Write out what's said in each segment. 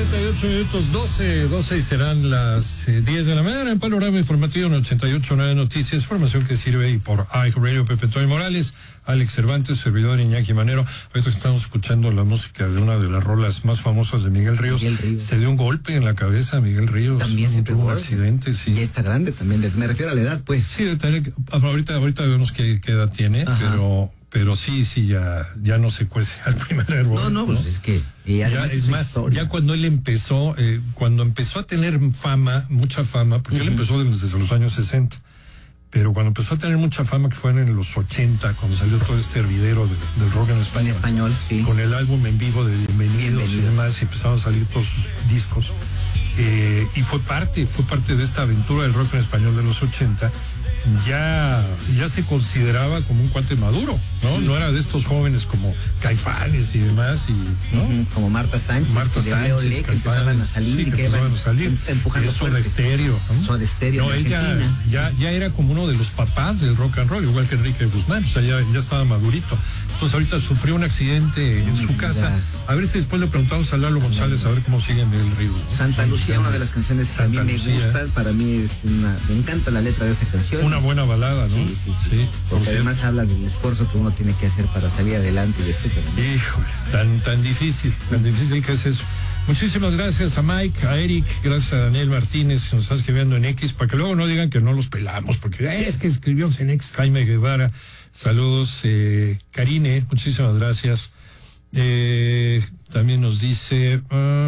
38 minutos, 12 y serán las 10 de la mañana en Panorama Informativo en 88.9 Noticias, información que sirve y por iHeartRadio. Pepe Toy Morales, Alex Cervantes, servidor Iñaki Manero. Ahorita estamos escuchando la música de una de las rolas más famosas de Miguel Ríos. Se dio un golpe en la cabeza Miguel Ríos. También se tuvo un accidente, sí. Y está grande también, me refiero a la edad, pues. Sí, ahorita vemos qué edad tiene, pero sí, ya no se cuece al primer hervor. No, pues es que... es más, historia. Ya cuando él empezó, cuando empezó a tener mucha fama, porque él empezó desde los años 60, pero cuando empezó a tener mucha fama, que fue en los 80, cuando salió todo este hervidero del rock en español. En español, sí. Con el álbum en vivo de Bienvenidos y demás, y empezaron a salir todos sus discos. Y fue parte de esta aventura del rock en español de los 80. Ya se consideraba como un cuate maduro, ¿no? Sí. No era de estos jóvenes como Caifanes y demás, ¿no? Como Marta Sánchez, que empezaban a salir, sí, que empezaban a salir empujando Soda Stereo, ¿no? Soda Stereo. No, él ya era como uno de los papás del rock and roll, igual que Enrique Guzmán, o sea, ya estaba madurito. Entonces ahorita sufrió un accidente en su casa. A ver si después le preguntamos a Lalo González a ver cómo sigue en el río, ¿no? Santa Lucía, una de las canciones que a mí me gustan, para mí me encanta la letra de esa canción. Una buena balada, ¿no? Sí. Porque además habla del esfuerzo que uno tiene que hacer para salir adelante y etcétera, ¿no? Híjole, tan difícil que es eso. Muchísimas gracias a Mike, a Eric, gracias a Daniel Martínez, que nos está escribiendo en X, para que luego no digan que no los pelamos, porque es que escribimos en X. Jaime Guevara, saludos. Karine, muchísimas gracias. También nos dice...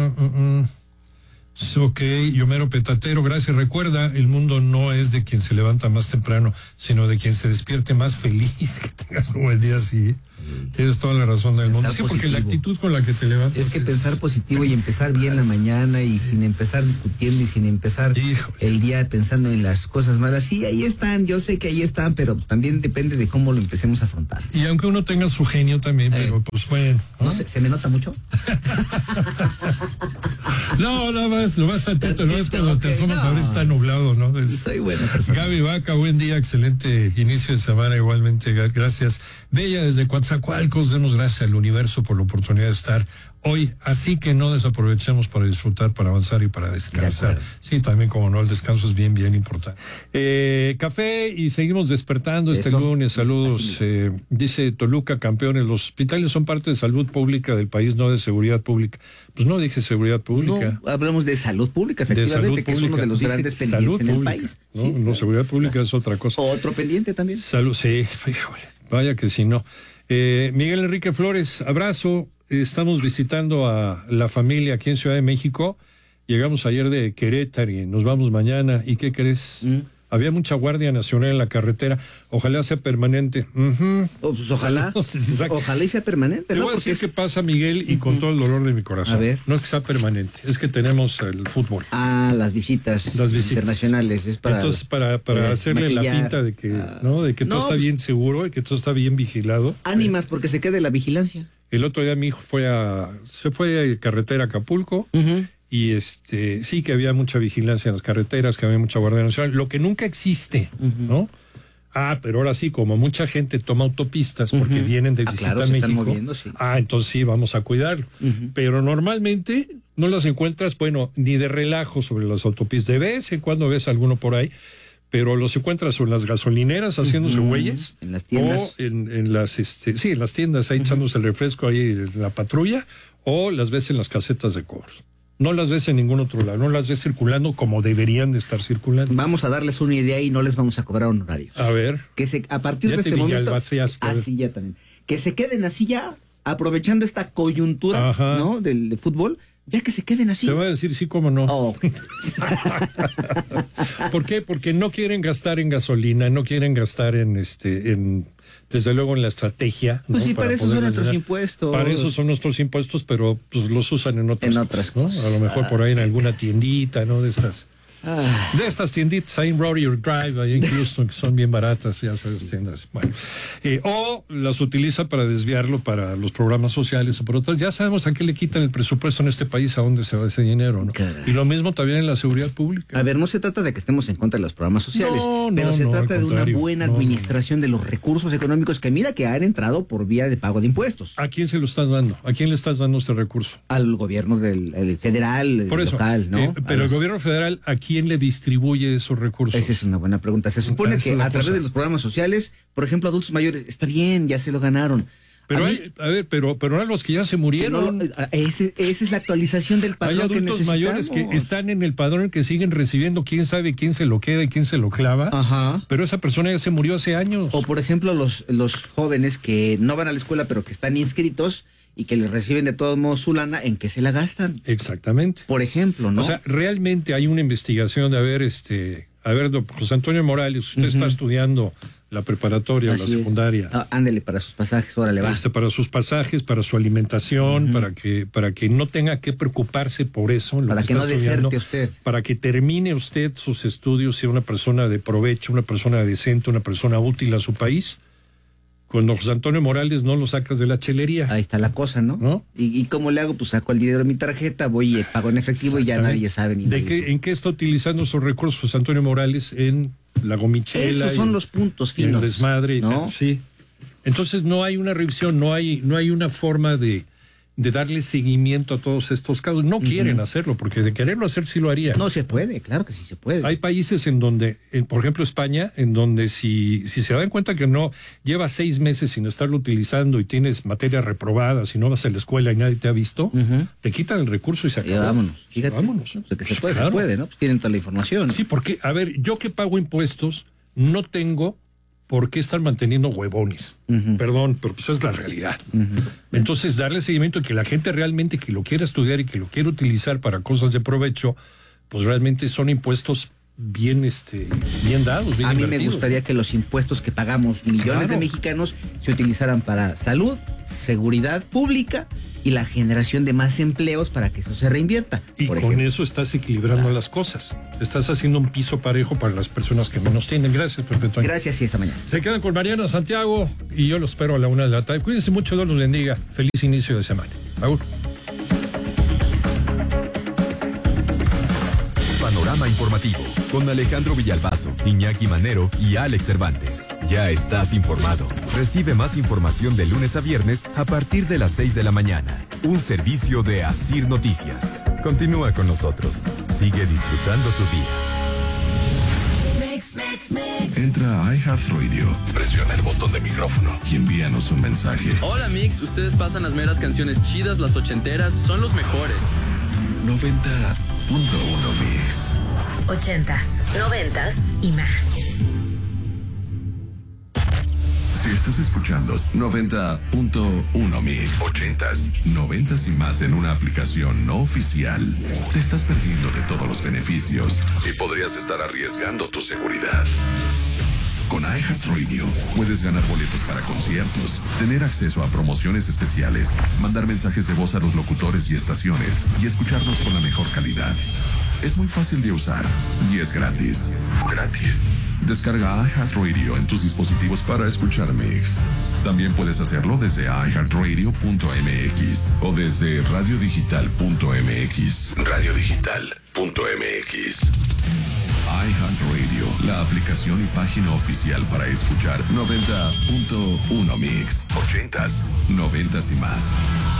Ok, Yomero Petatero, gracias. Recuerda, el mundo no es de quien se levanta más temprano, sino de quien se despierte más feliz. Que tengas un buen día, sí. Tienes toda la razón del mundo. Sí, porque la actitud con la que te levantas... Es que pensar positivo y empezar bien la mañana y sin empezar discutiendo y sin empezar el día pensando en las cosas malas. Sí, ahí están, yo sé que ahí están, pero también depende de cómo lo empecemos a afrontar. Y aunque uno tenga su genio también, pero pues bueno. ¿No? ¿Se me nota mucho? No, lo más tantito, no es cuando te asomas a ver si está nublado, ¿no? Soy buena persona. Gaby Vaca, buen día, excelente inicio de semana, igualmente, gracias. Bella desde Coatzacoalcos, demos gracias al universo por la oportunidad de estar hoy, así que no desaprovechemos para disfrutar, para avanzar y para descansar. Sí, también como no, el descanso es bien importante. Café y seguimos despertando este lunes, saludos. Dice Toluca, campeones, los hospitales son parte de salud pública del país, no de seguridad pública. Pues no dije seguridad pública. No, hablamos de salud pública, efectivamente, que es uno de los grandes pendientes en el país. No, sí, no, seguridad pública es otra cosa. Otro pendiente también. Salud, sí, híjole, vaya que si no. Miguel Enrique Flores, abrazo. Estamos visitando a la familia aquí en Ciudad de México. Llegamos ayer de Querétaro y nos vamos mañana. ¿Y qué crees? Había mucha Guardia Nacional en la carretera. Ojalá sea permanente. Pues ojalá y sea permanente. Te voy a decir qué pasa, Miguel, y con todo el dolor de mi corazón. A ver. No es que sea permanente, es que tenemos el fútbol. Las visitas internacionales. Es para, entonces, para hacerle maquillar, la pinta de que todo está bien seguro y que todo está bien vigilado. Ánimas, porque se quede la vigilancia. El otro día mi hijo se fue a carretera a Acapulco. Y sí que había mucha vigilancia en las carreteras, que había mucha Guardia Nacional, lo que nunca existe, ¿no? Pero ahora sí, como mucha gente toma autopistas porque vienen de visita a México. Están moviendo, sí. Entonces sí, vamos a cuidarlo. Pero normalmente no las encuentras, ni de relajo sobre las autopistas. De vez en cuando ves alguno por ahí, pero los encuentras en las gasolineras haciéndose güeyes. En las tiendas. O en las tiendas, ahí echándose el refresco ahí en la patrulla, o las ves en las casetas de cobros. No las ves en ningún otro lado, no las ves circulando como deberían de estar circulando. Vamos a darles una idea y no les vamos a cobrar honorarios. A ver. A partir de este momento, así ya también. Que se queden así ya, aprovechando esta coyuntura, ¿no? del fútbol, ya que se queden así. Te voy a decir sí, cómo no. ¿Por qué? Porque no quieren gastar en gasolina, no quieren gastar desde luego en la estrategia. Pues sí, para eso son nuestros impuestos. Para eso son nuestros impuestos, pero pues los usan en otras cosas, ¿no? A lo mejor por ahí en alguna tiendita, ¿no? De estas De estas tienditas ahí en Rodeo Drive, ahí en Houston, que son bien baratas, ya sabes, tiendas. Bueno, o las utiliza para desviarlo para los programas sociales o por otras. Ya sabemos a qué le quitan el presupuesto en este país, a dónde se va ese dinero, ¿no? Caray. Y lo mismo también en la seguridad pública. A ver, no se trata de que estemos en contra de los programas sociales, pero se no, trata de una buena administración no. de los recursos económicos que mira que han entrado por vía de pago de impuestos. ¿A quién se lo estás dando? ¿A quién le estás dando ese recurso? Al gobierno del federal, por eso, local, ¿no? Pero el gobierno federal, ¿a quién le distribuye esos recursos? Esa es una buena pregunta. Se supone que a través de los programas sociales, por ejemplo, adultos mayores, está bien, ya se lo ganaron. Pero pero eran los que ya se murieron. Esa es la actualización del padrón. Hay adultos mayores que están en el padrón, que siguen recibiendo, quién sabe quién se lo queda y quién se lo clava. Ajá. Pero esa persona ya se murió hace años. O por ejemplo los jóvenes que no van a la escuela pero que están inscritos y que les reciben de todos modos su lana, ¿en qué se la gastan? Exactamente. Por ejemplo, ¿no? O sea, realmente hay una investigación de don José Antonio Morales, usted está estudiando la preparatoria, así la secundaria. Ándele para sus pasajes, órale, va. Para sus pasajes, para su alimentación, para que no tenga que preocuparse por eso. Para que no deserte usted. Para que termine usted sus estudios, sea una persona de provecho, una persona decente, una persona útil a su país. Cuando José Antonio Morales no lo sacas de la chelería. Ahí está la cosa, ¿no? ¿Y cómo le hago? Pues saco el dinero de mi tarjeta, voy y pago en efectivo y ya nadie sabe ni nada. ¿En qué está utilizando esos recursos José Antonio Morales? En la gomichela. Esos son los puntos finos. El desmadre. ¿No? Sí. Entonces no hay una revisión, no hay una forma de darle seguimiento a todos estos casos. No quieren hacerlo, porque de quererlo hacer sí lo harían. No se puede, claro que sí se puede. Hay países en donde, por ejemplo España, en donde si se dan cuenta que no lleva 6 meses sin estarlo utilizando y tienes materias reprobadas y no vas a la escuela y nadie te ha visto, te quitan el recurso y se acabó. Vámonos, fíjate. Vámonos. De que se puede, ¿no? Pues tienen toda la información. Sí, porque, a ver, yo que pago impuestos, no tengo por qué estar manteniendo huevones. Perdón, pero pues es la realidad. Entonces, darle seguimiento a que la gente realmente que lo quiera estudiar y que lo quiera utilizar para cosas de provecho, pues realmente son impuestos bien dados, bien A mí invertidos. me gustaría que los impuestos que pagamos millones de mexicanos se utilizaran para salud, seguridad pública y la generación de más empleos para que eso se reinvierta. Y con eso estás equilibrando las cosas. Estás haciendo un piso parejo para las personas que menos tienen. Gracias, Pepe Toño. Gracias y esta mañana. Se quedan con Mariana Santiago y yo los espero a la 1:00 de la tarde. Cuídense mucho, Dios los bendiga. Feliz inicio de semana. Agur. Panorama informativo con Alejandro Villalbazo, Iñaki Manero y Alex Cervantes. Ya estás informado. Recibe más información de lunes a viernes a partir de las 6 de la mañana. Un servicio de Asir Noticias. Continúa con nosotros. Sigue disfrutando tu día. Entra a iHeartRadio, presiona el botón de micrófono y envíanos un mensaje. Hola Mix, ustedes pasan las meras canciones chidas, las ochenteras, son los mejores. 90.1 Mix. 80s, 90s y más. Si estás escuchando 90.1 Mix, 80s, 90s y más en una aplicación no oficial, te estás perdiendo de todos los beneficios y podrías estar arriesgando tu seguridad. Con iHeartRadio puedes ganar boletos para conciertos, tener acceso a promociones especiales, mandar mensajes de voz a los locutores y estaciones y escucharnos con la mejor calidad. Es muy fácil de usar y es gratis. Gratis. Descarga iHeartRadio en tus dispositivos para escuchar Mix. También puedes hacerlo desde iHeartRadio.mx o desde radiodigital.mx. Radiodigital.mx. iHeartRadio, la aplicación y página oficial para escuchar 90.1 Mix, 80s, 90s y más.